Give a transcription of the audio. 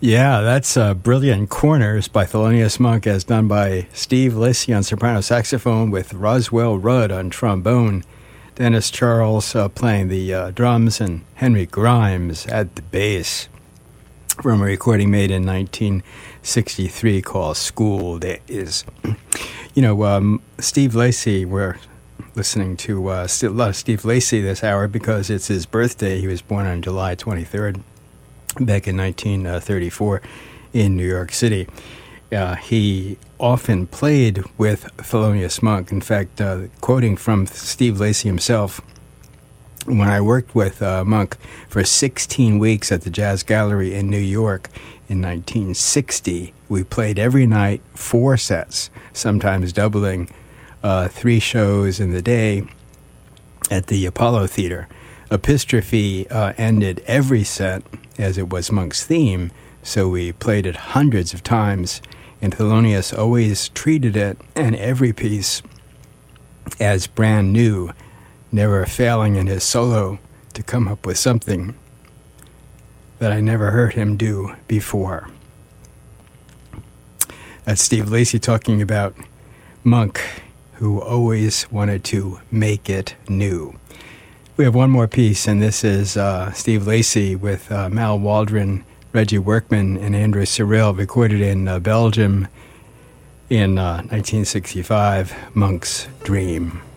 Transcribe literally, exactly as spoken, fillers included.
Yeah, that's uh, Brilliant Corners by Thelonious Monk, as done by Steve Lacy on soprano saxophone with Roswell Rudd on trombone, Dennis Charles uh, playing the uh, drums, and Henry Grimes at the bass, from a recording made in nineteen sixty-three called School Days. You know, um, Steve Lacy, we're listening to uh, a lot of Steve Lacy this hour because it's his birthday. He was born on July twenty-third. Back in nineteen thirty-four in New York City. Uh, he often played with Thelonious Monk. In fact, uh, quoting from Steve Lacy himself, when I worked with uh, Monk for sixteen weeks at the Jazz Gallery in New York in nineteen sixty, we played every night four sets, sometimes doubling uh, three shows in the day at the Apollo Theater. Epistrophe uh, ended every set as it was Monk's theme, so we played it hundreds of times, and Thelonious always treated it and every piece as brand new, never failing in his solo to come up with something that I never heard him do before. That's Steve Lacy talking about Monk, who always wanted to make it new. We have one more piece, and this is uh, Steve Lacy with uh, Mal Waldron, Reggie Workman, and Andrew Cyrille, recorded in uh, Belgium in uh, nineteen sixty-five, Monk's Dream.